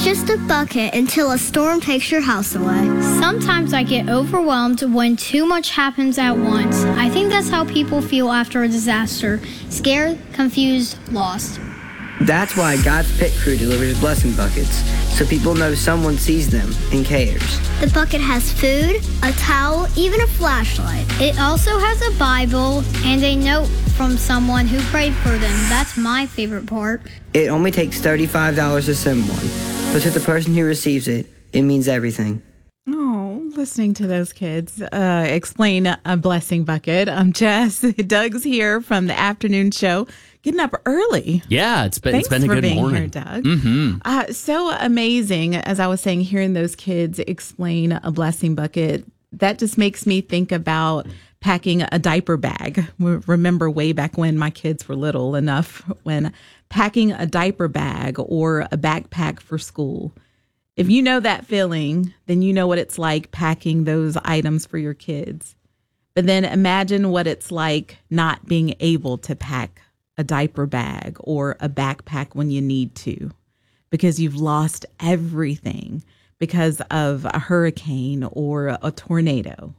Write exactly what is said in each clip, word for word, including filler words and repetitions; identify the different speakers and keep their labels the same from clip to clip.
Speaker 1: just a bucket until a storm takes your house away.
Speaker 2: Sometimes I get overwhelmed when too much happens at once. I think that's how people feel after a disaster. Scared, confused, lost.
Speaker 3: That's why God's Pit Crew delivers blessing buckets, so people know someone sees them and cares.
Speaker 1: The bucket has food, a towel, even a flashlight.
Speaker 2: It also has a Bible and a note from someone who prayed for them. That's my favorite part.
Speaker 3: It only takes thirty-five dollars to send one, but to the person who receives it, it means everything.
Speaker 4: Oh, listening to those kids uh, explain a blessing bucket. I'm Jess. Doug's here from the afternoon show. Getting up early.
Speaker 5: Yeah, it's been
Speaker 4: Thanks
Speaker 5: it's been a
Speaker 4: for
Speaker 5: good
Speaker 4: being
Speaker 5: morning.
Speaker 4: Here, Doug.
Speaker 5: Mm-hmm.
Speaker 4: Uh, so amazing, as I was saying, hearing those kids explain a blessing bucket. That just makes me think about packing a diaper bag. Remember way back when my kids were little enough, when packing a diaper bag or a backpack for school. If you know that feeling, then you know what it's like packing those items for your kids. But then imagine what it's like not being able to pack a diaper bag or a backpack when you need to, because you've lost everything because of a hurricane or a tornado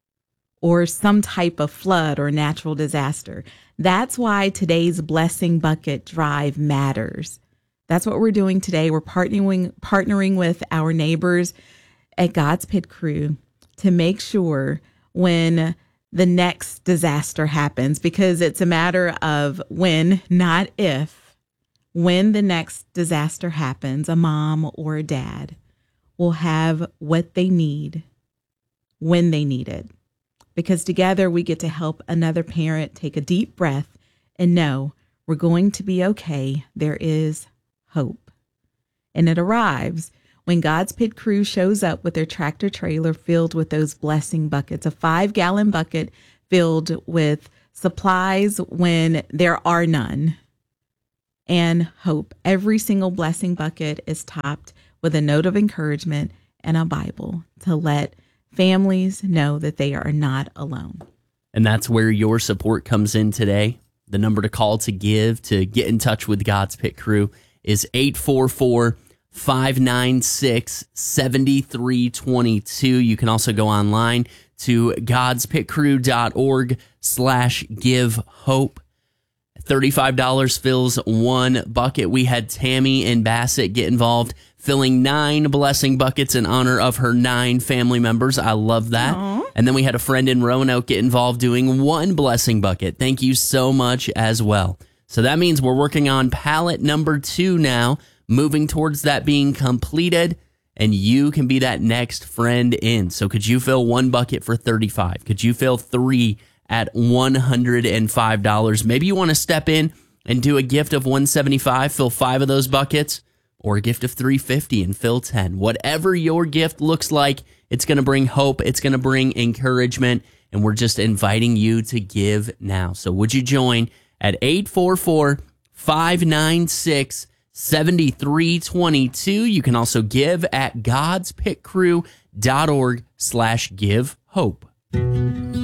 Speaker 4: or some type of flood or natural disaster. That's why today's Blessing Bucket Drive matters. That's what we're doing today. We're partnering partnering with our neighbors at God's Pit Crew to make sure when the next disaster happens, because it's a matter of when, not if, when the next disaster happens, a mom or a dad will have what they need when they need it. Because together we get to help another parent take a deep breath and know we're going to be okay. There is hope. And it arrives when God's Pit Crew shows up with their tractor trailer filled with those blessing buckets, a five gallon bucket filled with supplies when there are none, and hope. Every single blessing bucket is topped with a note of encouragement and a Bible to let families know that they are not alone.
Speaker 5: And that's where your support comes in today. The number to call to give, to get in touch with God's Pit Crew is eight four four, five nine six, seven three two two. You can also go online to godspitcrew.org slash give hope. thirty-five dollars fills one bucket. We had Tammy and Bassett get involved, filling nine blessing buckets in honor of her nine family members. I love that. Aww. And then we had a friend in Roanoke get involved doing one blessing bucket. Thank you so much as well. So that means we're working on pallet number two now, moving towards that being completed, and you can be that next friend in. So could you fill one bucket for thirty-five dollars? Could you fill three at one hundred five dollars? Maybe you want to step in and do a gift of one hundred seventy-five dollars, fill five of those buckets, or a gift of three hundred fifty dollars and fill ten. Whatever your gift looks like, it's going to bring hope, it's going to bring encouragement, and we're just inviting you to give now. So would you join at eight four four, five nine six, seven three two two? You can also give at godspitcrew.org slash give hope.